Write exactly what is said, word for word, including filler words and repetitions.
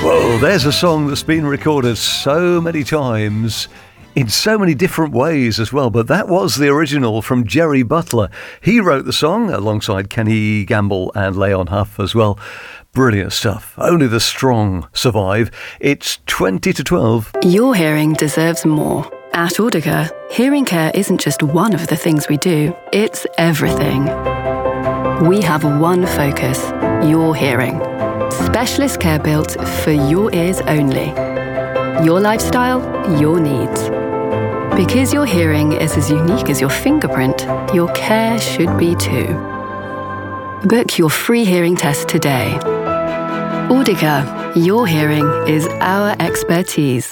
Well, there's a song that's been recorded so many times in so many different ways as well, but that was the original from Jerry Butler. He wrote the song alongside Kenny Gamble and Leon Huff as well. Brilliant stuff. Only the strong survive. It's twenty to twelve. Your hearing deserves more. At Audica, hearing care isn't just one of the things we do, it's everything. We have one focus, your hearing. Specialist care built for your ears only. Your lifestyle, your needs. Because your hearing is as unique as your fingerprint, your care should be too. Book your free hearing test today. Audica, your hearing is our expertise.